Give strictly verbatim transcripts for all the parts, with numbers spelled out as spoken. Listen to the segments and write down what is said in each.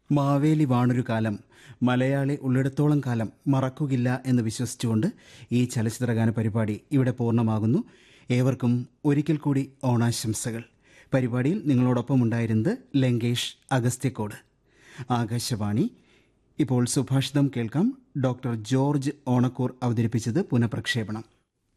മാവേലി വാണൊരു കാലം മലയാളി ഉള്ളിടത്തോളം കാലം മറക്കുകയില്ല എന്ന് വിശ്വസിച്ചുകൊണ്ട് ഈ ചലച്ചിത്രഗാന പരിപാടി ഇവിടെ പൂർണ്ണമാകുന്നു. ഏവർക്കും ഒരിക്കൽ കൂടി ഓണാശംസകൾ. പരിപാടിയിൽ നിങ്ങളോടൊപ്പം ഉണ്ടായിരുന്നത് ലങ്കേഷ് അഗസ്ത്യക്കോട്. ആകാശവാണി. ഇപ്പോൾ സുഭാഷിതം കേൾക്കാം. ഡോക്ടർ ജോർജ് ഓണക്കൂർ അവതരിപ്പിച്ചത് പുനഃപ്രക്ഷേപണം.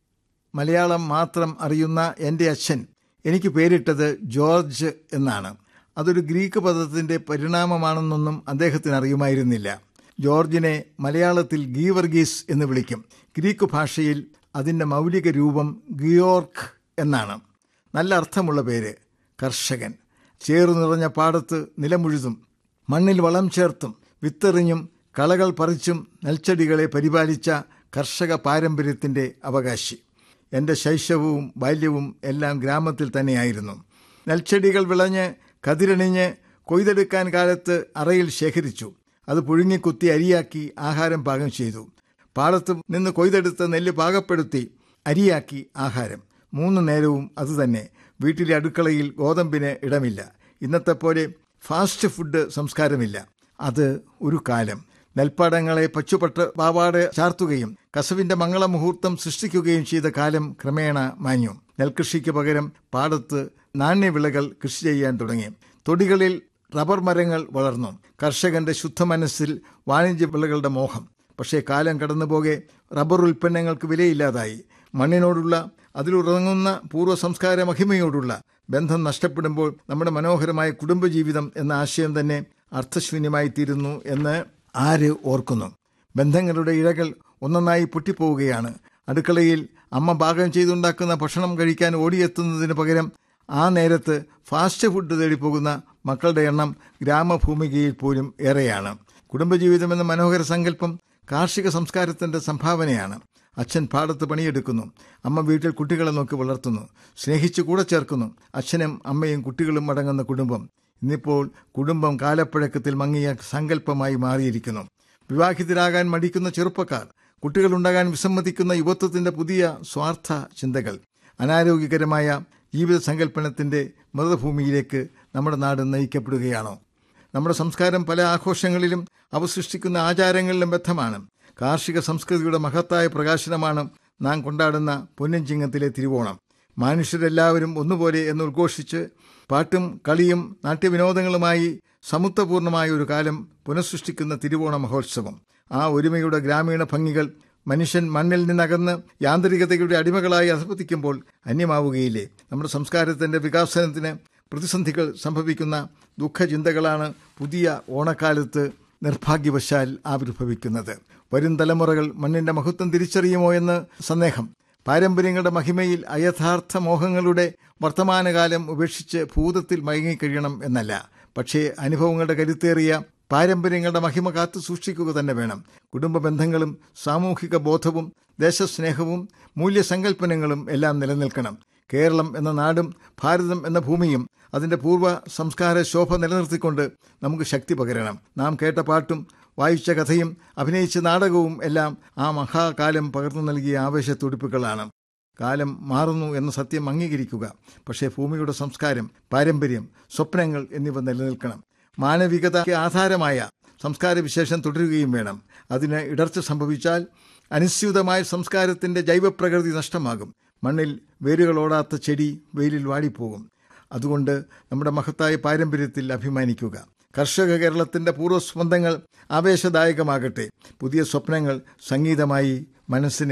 മലയാളം മാത്രം അറിയുന്ന എൻ്റെ അച്ഛൻ എനിക്ക് പേരിട്ടത് ജോർജ് എന്നാണ്. അതൊരു ഗ്രീക്ക് പദത്തിൻ്റെ പരിണാമമാണെന്നൊന്നും അദ്ദേഹത്തിന് അറിയുമായിരുന്നില്ല. ജോർജിനെ മലയാളത്തിൽ ഗീവർഗീസ് എന്ന് വിളിക്കും. ഗ്രീക്ക് ഭാഷയിൽ അതിൻ്റെ മൗലിക രൂപം ഗിയോർക്ക് എന്നാണ്. നല്ല അർത്ഥമുള്ള പേര്. കർഷകൻ. ചേറു നിറഞ്ഞ പാടത്ത് നിലമുഴുതും മണ്ണിൽ വളം ചേർത്തും വിത്തെറിഞ്ഞും കളകൾ പറിച്ചും നെൽച്ചെടികളെ പരിപാലിച്ച കർഷക പാരമ്പര്യത്തിൻ്റെ അവകാശി. എൻ്റെ ശൈശവവും ബാല്യവും എല്ലാം ഗ്രാമത്തിൽ തന്നെയായിരുന്നു. നെൽച്ചെടികൾ വിളഞ്ഞ് കതിരണിഞ്ഞ് കൊയ്തെടുക്കാൻ കാലത്ത് അറയിൽ ശേഖരിച്ചു. അത് പുഴുങ്ങിക്കുത്തി അരിയാക്കി ആഹാരം പാകം ചെയ്തു. പാടത്ത് നിന്ന് കൊയ്തെടുത്ത നെല്ല് പാകപ്പെടുത്തി അരിയാക്കി ആഹാരം. മൂന്ന് നേരവും അതുതന്നെ. വീട്ടിലെ അടുക്കളയിൽ ഗോതമ്പിന് ഇടമില്ല. ഇന്നത്തെ പോലെ ഫാസ്റ്റ് ഫുഡ് സംസ്കാരമില്ല. അത് ഒരു കാലം. നെൽപ്പാടങ്ങളെ പച്ചുപട്ട് പാവാട ചാർത്തുകയും കസവിന്റെ മംഗളമുഹൂർത്തം സൃഷ്ടിക്കുകയും ചെയ്ത കാലം ക്രമേണ മാഞ്ഞു. നെൽകൃഷിക്ക് പകരം പാടത്ത് നാണ്യവിളകൾ കൃഷി ചെയ്യാൻ തുടങ്ങി. തൊടികളിൽ റബ്ബർ മരങ്ങൾ വളർന്നു. കർഷകന്റെ ശുദ്ധ മനസ്സിൽ വാണിജ്യ വിളകളുടെ മോഹം. പക്ഷേ കാലം കടന്നുപോകെ റബ്ബർ ഉൽപ്പന്നങ്ങൾക്ക് വിലയില്ലാതായി. മണ്ണിനോടുള്ള അതിലുറങ്ങുന്ന പൂർവ്വ സംസ്കാര മഹിമയോടുള്ള ബന്ധം നഷ്ടപ്പെടുമ്പോൾ നമ്മുടെ മനോഹരമായ കുടുംബജീവിതം എന്ന ആശയം തന്നെ അർത്ഥശൂന്യമായി തീരുന്നു എന്ന് ആര് ഓർക്കുന്നു? ബന്ധങ്ങളുടെ ഇഴകൾ ഒന്നൊന്നായി പൊട്ടിപ്പോവുകയാണ്. അടുക്കളയിൽ അമ്മ പാകം ചെയ്തുണ്ടാക്കുന്ന ഭക്ഷണം കഴിക്കാൻ ഓടിയെത്തുന്നതിന് പകരം ആ നേരത്ത് ഫാസ്റ്റ് ഫുഡ് തേടിപ്പോകുന്ന മക്കളുടെ എണ്ണം ഗ്രാമഭൂമികയിൽ പോലും ഏറെയാണ്. കുടുംബജീവിതം എന്ന മനോഹര സങ്കല്പം കാർഷിക സംസ്കാരത്തിൻ്റെ സംഭാവനയാണ്. അച്ഛൻ പാടത്ത് പണിയെടുക്കുന്നു. അമ്മ വീട്ടിൽ കുട്ടികളെ നോക്കി വളർത്തുന്നു. സ്നേഹിച്ച് കൂടെ ചേർക്കുന്നു. അച്ഛനും അമ്മയും കുട്ടികളും അടങ്ങുന്ന കുടുംബം. ഇന്നിപ്പോൾ കുടുംബം കാലപ്പഴക്കത്തിൽ മങ്ങിയ സങ്കല്പമായി മാറിയിരിക്കുന്നു. വിവാഹിതരാകാൻ മടിക്കുന്ന ചെറുപ്പക്കാർ, കുട്ടികളുണ്ടാകാൻ വിസമ്മതിക്കുന്ന യുവത്വത്തിൻ്റെ പുതിയ സ്വാർത്ഥ ചിന്തകൾ, അനാരോഗ്യകരമായ ജീവിത സങ്കല്പനത്തിൻ്റെ മൃതഭൂമിയിലേക്ക് നമ്മുടെ നാട് നയിക്കപ്പെടുകയാണോ? നമ്മുടെ സംസ്കാരം പല ആഘോഷങ്ങളിലും അവ സൃഷ്ടിക്കുന്ന ആചാരങ്ങളിലും ബദ്ധമാണ്. കാർഷിക സംസ്കൃതിയുടെ മഹത്തായ പ്രകാശനമാണ് നാം കൊണ്ടാടുന്ന പൊന്നിൻ ചിങ്ങത്തിലെ തിരുവോണം. മനുഷ്യരെല്ലാവരും ഒന്നുപോലെ എന്ന് ഉദ്ഘോഷിച്ച് പാട്ടും കളിയും നാട്യവിനോദങ്ങളുമായി സമത്വപൂർണമായ ഒരു കാലം പുനഃസൃഷ്ടിക്കുന്ന തിരുവോണ മഹോത്സവം. ആ ഒരുമയുടെ ഗ്രാമീണ ഭംഗികൾ മനുഷ്യൻ മണ്ണിൽ നിന്നകന്ന് യാന്ത്രികതയുടെ അടിമകളായി അധപതിക്കുമ്പോൾ അന്യമാവുകയില്ലേ? നമ്മുടെ സംസ്കാരത്തിൻ്റെ വികാസനത്തിന് പ്രതിസന്ധികൾ സംഭവിക്കുന്ന ദുഃഖചിന്തകളാണ് പുതിയ ഓണക്കാലത്ത് നിർഭാഗ്യവശാൽ ആവിർഭവിക്കുന്നത്. വരും തലമുറകൾ മണ്ണിൻ്റെ മഹത്വം തിരിച്ചറിയുമോ എന്ന് സന്ദേഹം. പാരമ്പര്യങ്ങളുടെ മഹിമയിൽ അയഥാർത്ഥ മോഹങ്ങളുടെ വർത്തമാനകാലം ഉപേക്ഷിച്ച് ഭൂതത്തിൽ മയങ്ങിക്കഴിയണം എന്നല്ല. പക്ഷേ അനുഭവങ്ങളുടെ കരുത്തേറിയ പാരമ്പര്യങ്ങളുടെ മഹിമ കാത്തു സൂക്ഷിക്കുക തന്നെ വേണം. കുടുംബ ബന്ധങ്ങളും സാമൂഹിക ബോധവും ദേശസ്നേഹവും മൂല്യസങ്കല്പനങ്ങളും എല്ലാം നിലനിൽക്കണം. കേരളം എന്ന നാടും ഭാരതം എന്ന ഭൂമിയും അതിൻ്റെ പൂർവ്വ സംസ്കാര ശോഭ നിലനിർത്തിക്കൊണ്ട് നമുക്ക് ശക്തി പകരണം. നാം കേട്ട പാട്ടും വായിച്ച കഥയും അഭിനയിച്ച നാടകവും എല്ലാം ആ മഹാകാലം പകർന്നു നൽകിയ ആവേശത്തുടിപ്പുകളാണ്. കാലം മാറുന്നു എന്ന സത്യം അംഗീകരിക്കുക. പക്ഷേ ഭൂമിയുടെ സംസ്കാരം, പാരമ്പര്യം, സ്വപ്നങ്ങൾ എന്നിവ നിലനിൽക്കണം. മാനവികതയ്ക്ക് ആധാരമായ സംസ്കാര വിശേഷം തുടരുകയും വേണം. അതിന് ഇടർച്ച സംഭവിച്ചാൽ അനുസ്യൂതമായ സംസ്കാരത്തിൻ്റെ ജൈവപ്രകൃതി നഷ്ടമാകും. മണ്ണിൽ വേരുകളോടാത്ത ചെടി വെയിലിൽ വാടിപ്പോകും. അതുകൊണ്ട് നമ്മുടെ മഹത്തായ പാരമ്പര്യത്തിൽ അഭിമാനിക്കുക. കർഷക കേരളത്തിൻ്റെ പൂർവ്വസ്പന്ദങ്ങൾ ആവേശദായകമാകട്ടെ. പുതിയ സ്വപ്നങ്ങൾ സംഗീതമായി മനസ്സിനെ